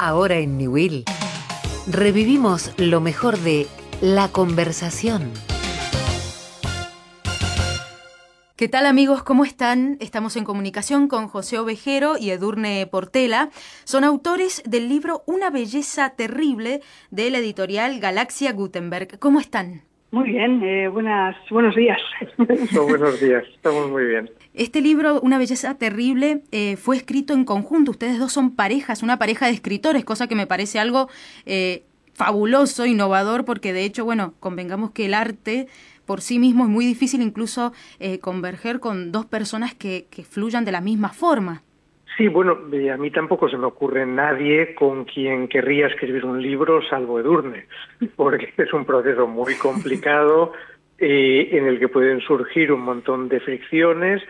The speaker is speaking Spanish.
Ahora en Niwil revivimos lo mejor de La Conversación. ¿Qué tal, amigos? ¿Cómo están? Estamos en comunicación con José Ovejero y Edurne Portela. Son autores del libro Una belleza terrible de la editorial Galaxia Gutenberg. ¿Cómo están? Muy bien, buenos días. Buenos días, estamos muy bien. Este libro, Una belleza terrible, fue escrito en conjunto. Ustedes dos son parejas, una pareja de escritores, cosa que me parece algo fabuloso, innovador, porque de hecho, bueno, convengamos que el arte por sí mismo es muy difícil incluso converger con dos personas que fluyan de la misma forma. Sí, bueno, a mí tampoco se me ocurre nadie con quien querría escribir un libro salvo Edurne, porque es un proceso muy complicado en el que pueden surgir un montón de fricciones